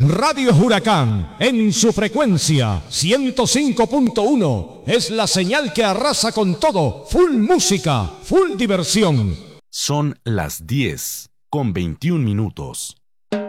Radio Huracán, en su frecuencia 105.1, es la señal que arrasa con todo, full música, full diversión. Son las 10:21.